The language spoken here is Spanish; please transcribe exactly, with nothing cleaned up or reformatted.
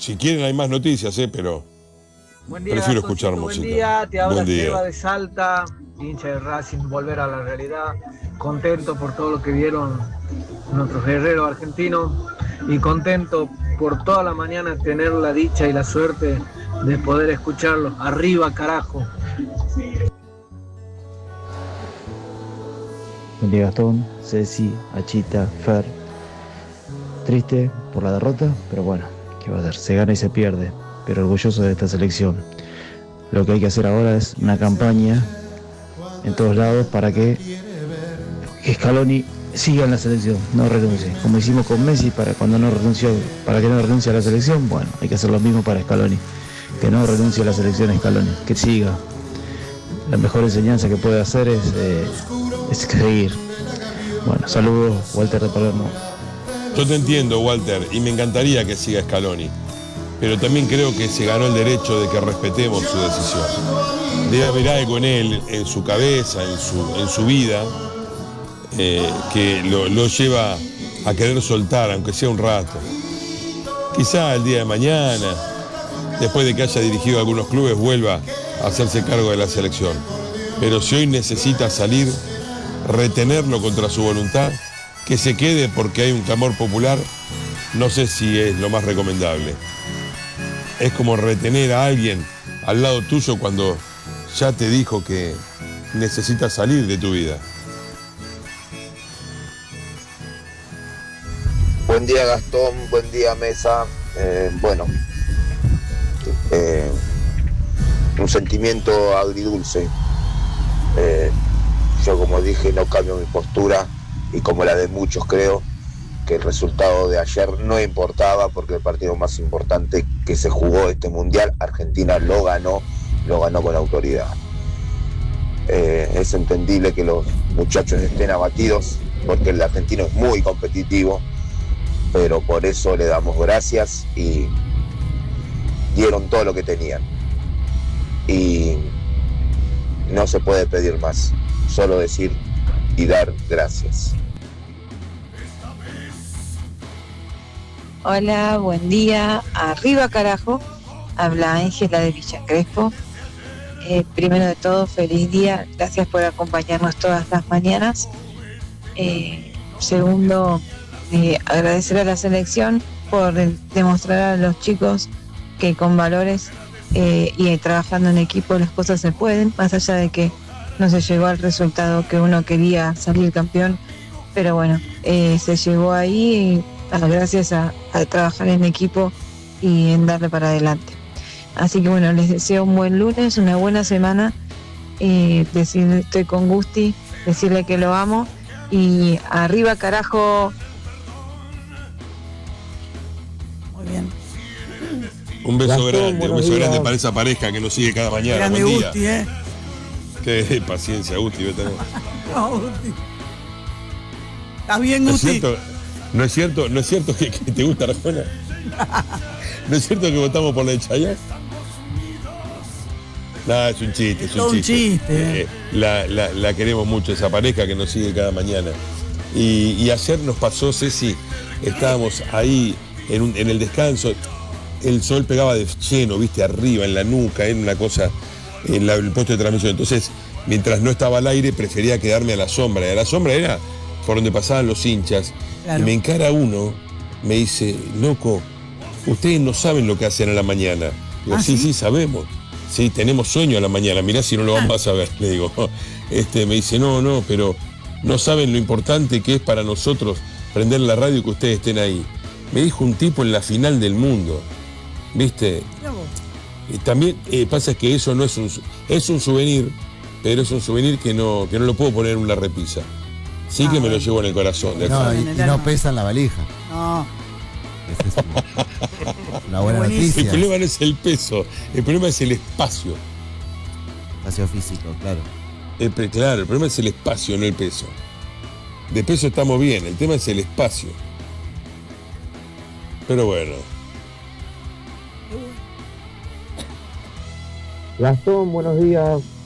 si quieren hay más noticias, eh, pero Buen día, prefiero Gastoncito, escuchar buen música. día, te habla Buen día. Seba de Salta, hincha de Racing, volver a la realidad, contento por todo lo que vieron nuestros guerreros argentinos y contento por toda la mañana tener la dicha y la suerte de poder escucharlos. Arriba, carajo. Buen día Gastón, Ceci, Achita, Fer. Triste por la derrota, pero bueno, ¿qué va a hacer? Se gana y se pierde, pero orgulloso de esta selección. Lo que hay que hacer ahora es una campaña en todos lados para que Scaloni siga en la selección, no renuncie. Como hicimos con Messi para cuando no renunció, para que no renuncie a la selección, bueno, hay que hacer lo mismo para Scaloni. Que no renuncie a la selección Scaloni, que siga. La mejor enseñanza que puede hacer es, eh, es seguir. Bueno, saludos, Walter de Palermo. Yo te entiendo, Walter, y me encantaría que siga Scaloni, pero también creo que se ganó el derecho de que respetemos su decisión. Debe haber algo en él, en su cabeza, en su, en su vida, eh, que lo, lo lleva a querer soltar, aunque sea un rato. Quizá el día de mañana, después de que haya dirigido algunos clubes, vuelva a hacerse cargo de la selección. Pero si hoy necesita salir, retenerlo contra su voluntad, que se quede porque hay un clamor popular, no sé si es lo más recomendable. Es como retener a alguien al lado tuyo cuando ya te dijo que necesita salir de tu vida. Buen día Gastón, buen día Mesa. Eh, bueno, eh, un sentimiento agridulce. Eh, yo como dije no cambio mi postura y como la de muchos creo que el resultado de ayer no importaba porque el partido más importante que se jugó este mundial, Argentina lo ganó, lo ganó con autoridad. Eh, es entendible que los muchachos estén abatidos porque el argentino es muy competitivo, pero por eso le damos gracias y dieron todo lo que tenían. Y no se puede pedir más, solo decir y dar gracias. Hola, buen día. Arriba, carajo. Habla Ángela de Villa Crespo. Eh, primero de todo, feliz día. Gracias por acompañarnos todas las mañanas. Eh, segundo, eh, agradecer a la selección por eh, demostrar a los chicos que con valores eh, y trabajando en equipo las cosas se pueden, más allá de que no se llegó al resultado que uno quería, salir campeón. Pero bueno, eh, se llegó ahí gracias a, a trabajar en equipo y en darle para adelante. Así que bueno, les deseo un buen lunes, una buena semana. Eh, decir, estoy con Gusti, decirle que lo amo y arriba carajo. Muy bien. Un beso Gastón, grande, un beso días. grande para esa pareja que nos sigue cada mañana. Grande Buen día. Gusti, ¿eh? Qué paciencia, Gusti. Vete a ver. No, Gusti. ¿Estás bien, ¿No es Gusti? cierto, no es cierto, no es cierto que, que te gusta Arjona? ¿No es cierto que votamos por la de Chayanne? No, es un chiste, es un Todo un chiste. chiste. Eh, la, la, la queremos mucho, esa pareja que nos sigue cada mañana. Y, y ayer nos pasó, Ceci, estábamos ahí en, un, en el descanso, el sol pegaba de lleno, viste, arriba, en la nuca, en una cosa, en la, el puesto de transmisión. Entonces, mientras no estaba al aire, prefería quedarme a la sombra. Y a la sombra era por donde pasaban los hinchas. Claro. Y me encara uno, me dice, loco, ustedes no saben lo que hacen a la mañana. Digo, ¿Ah, sí, sí? sí, sabemos. Sí, tenemos sueño a la mañana, mirá si no lo vamos a saber, le digo. Este, me dice, no, no, pero no saben lo importante que es para nosotros prender la radio y que ustedes estén ahí. Me dijo un tipo en la final del mundo, ¿viste? Y también eh, pasa que eso no es un, es un souvenir, pero es un souvenir que no, que no lo puedo poner en una repisa. Sí Ah, que me lo bueno. llevo en el corazón. de No, verdad. y, En el y no alma. pesa en la valija. No, Esa es una, una buena Buenísimo. El noticia. problema no es el peso, el problema es el espacio. Espacio físico, claro. El pre- claro, el problema es el espacio, no el peso. De peso estamos bien, el tema es el espacio. Pero bueno. Gastón, buenos días.